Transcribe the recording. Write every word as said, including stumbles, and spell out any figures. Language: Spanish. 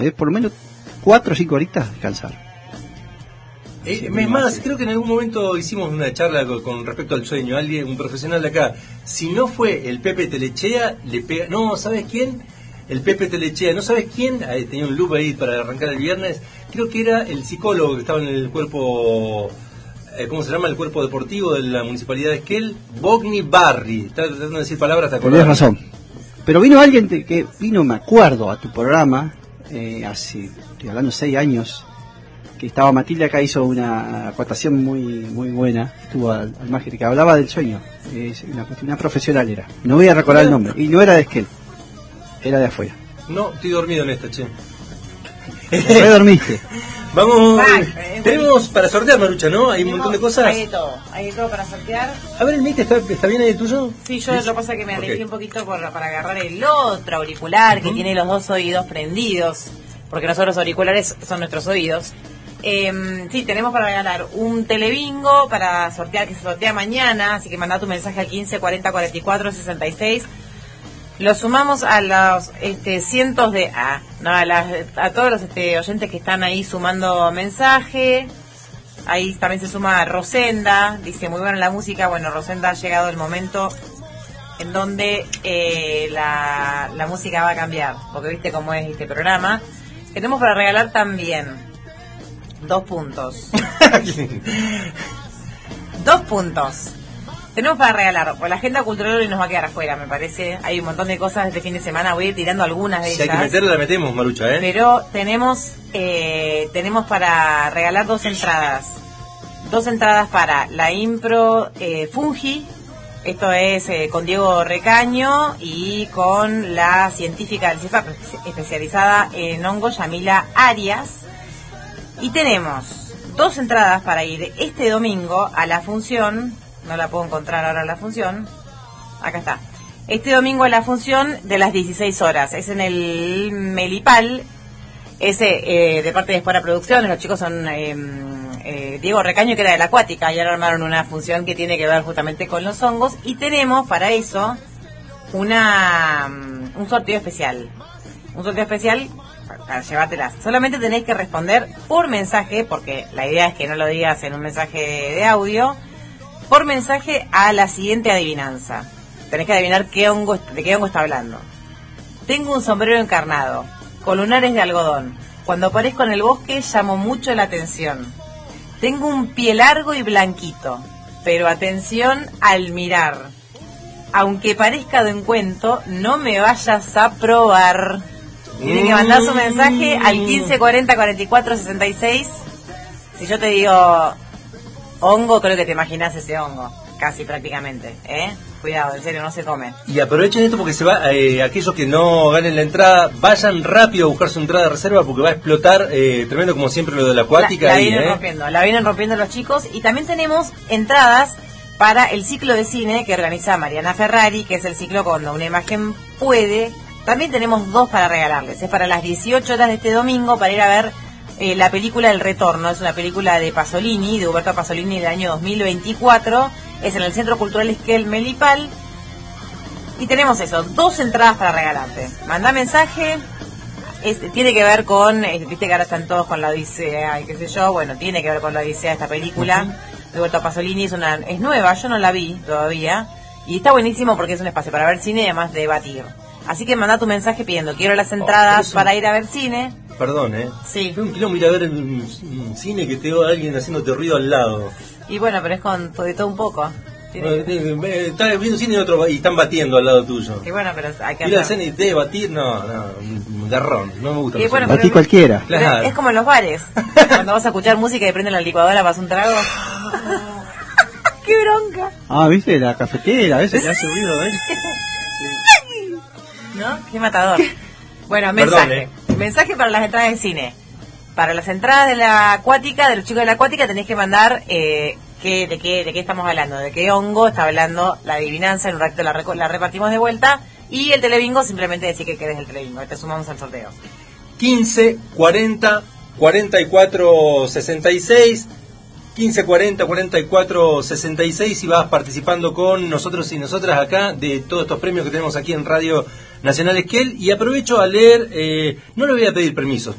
Es por lo menos cuatro o cinco horitas descansar. Eh, Sí, es más, más, sí. creo que en algún momento hicimos una charla con, con respecto al sueño. Alguien, un profesional de acá, si no fue el Pepe Telechea, le pega. No, ¿sabes quién? El Pepe Telechea. ¿No sabes quién? Ahí, tenía un loop ahí para arrancar el viernes. Creo que era el psicólogo que estaba en el cuerpo. Eh, ¿Cómo se llama? El cuerpo deportivo de la municipalidad de Esquel. Bogni Barri. Está tratando de decir palabras, ¿te acordás? Tienes razón. Pero vino alguien de- que vino, me acuerdo, a tu programa, eh, hace, estoy hablando, seis años, que estaba Matilde acá, hizo una acotación muy muy buena, estuvo al, al margen, que hablaba del sueño, eh, una, una profesional era, no voy a recordar el nombre, y no era de Esquel, era de afuera. No, estoy dormido en esta, che. ¿Qué dormiste? Vamos, Va, eh, eh, tenemos para sortear, Marucha, ¿no? Hay un Tenemos- montón de cosas. Hay de todo, hay de todo para sortear. A ver, el mic, ¿está, está bien ahí el tuyo? Sí, yo lo que pasa es que me alejé Ok. un poquito por, para agarrar el otro auricular que Ujú. tiene los dos oídos prendidos, porque nosotros los auriculares son nuestros oídos. Eh, sí, tenemos para regalar un telebingo para sortear, que se sortea mañana, así que mandá tu mensaje al quince cuarenta cuarenta y cuatro sesenta y seis. Lo sumamos a los este, cientos de... Ah, no, a, las, a todos los este, oyentes que están ahí sumando mensaje. Ahí también se suma Rosenda, dice muy buena la música. Bueno, Rosenda, ha llegado el momento en donde eh, la, la música va a cambiar, porque viste cómo es este programa. Tenemos para regalar también dos puntos. Dos puntos. Tenemos para regalar, porque la agenda cultural hoy nos va a quedar afuera, me parece. Hay un montón de cosas este fin de semana, voy a ir tirando algunas de Si hay ellas. que meterla, la metemos, Marucha, ¿eh? Pero tenemos eh, tenemos para regalar dos entradas. Dos entradas para la impro eh, Fungi. Esto es eh, con Diego Recaño y con la científica del CIFAP especializada en hongo, Yamila Arias. Y tenemos dos entradas para ir este domingo a la función. No la puedo encontrar ahora la función. Acá está. Este domingo a la función de las dieciséis horas. Es en el Melipal. Ese eh, de parte de Espora Producciones. Los chicos son eh, eh, Diego Recaño, que era de la Acuática, y ahora armaron una función que tiene que ver justamente con los hongos. Y tenemos para eso una un sorteo especial. Un sorteo especial para llevártelas. Solamente tenéis que responder por mensaje, porque la idea es que no lo digas en un mensaje de audio. Por mensaje a la siguiente adivinanza. Tenés que adivinar qué hongo, de qué hongo está hablando. Tengo un sombrero encarnado, con lunares de algodón. Cuando aparezco en el bosque llamo mucho la atención. Tengo un pie largo y blanquito, pero atención al mirar. Aunque parezca de un cuento, no me vayas a probar. Tienen que mandar su mensaje al quince cuarenta cuarenta y cuatro sesenta y seis. Si yo te digo hongo, creo que te imaginas ese hongo, casi prácticamente, ¿eh? Cuidado, en serio, no se come. Y aprovechen esto porque se va, eh, aquellos que no ganen la entrada, vayan rápido a buscar su entrada de reserva porque va a explotar eh, tremendo como siempre lo de la acuática. La, la ahí, vienen eh. rompiendo, la vienen rompiendo los chicos. Y también tenemos entradas para el ciclo de cine que organiza Mariana Ferrari, que es el ciclo Cuando una imagen puede. También tenemos dos para regalarles. Es para las dieciocho horas de este domingo para ir a ver eh, la película El Retorno. Es una película de Pasolini, de Huberto Pasolini del año dos mil veinticuatro. Es en el Centro Cultural Esquel Melipal. Y tenemos eso, dos entradas para regalarte. Manda mensaje. Es, tiene que ver con, eh, viste que ahora están todos con la Odisea y qué sé yo. Bueno, tiene que ver con la Odisea esta película. Uh-huh. De Huberto Pasolini es, una, es nueva, yo no la vi todavía. Y está buenísimo porque es un espacio para ver cine y además debatir. Así que manda tu mensaje pidiendo, quiero las entradas oh, para ir a ver cine. Perdón, ¿eh? Sí. Fue un quilombo ir a ver un, un cine que te va alguien haciéndote ruido al lado. Y bueno, pero es con de todo un poco. Bueno, que... Estás viendo cine y, otro, y están batiendo al lado tuyo. Y bueno, pero hay que ir a la cena y te batir, no, no, un garrón, no me gusta. Y bueno, Batí cualquiera. Claro. Es como en los bares, cuando vas a escuchar música y prenden la licuadora, vas un trago. ¡Qué bronca! Ah, ¿viste? La cafetera, a veces le hace ruido, ¿eh? ¿No? Qué matador. Bueno, mensaje. Perdón, ¿eh? Mensaje para las entradas de cine. Para las entradas de la acuática, de los chicos de la acuática, tenés que mandar eh, qué, de, qué, de qué estamos hablando, de qué hongo está hablando la adivinanza. En un ratito la, la repartimos de vuelta. Y el telebingo, simplemente decir que querés el telebingo. Te sumamos al sorteo. quince, cuarenta, cuarenta y cuatro, sesenta y seis. quince, cuarenta, cuarenta y cuatro, sesenta y seis y vas participando con nosotros y nosotras acá de todos estos premios que tenemos aquí en Radio Nacional Esquel. Y aprovecho a leer, eh, no le voy a pedir permiso,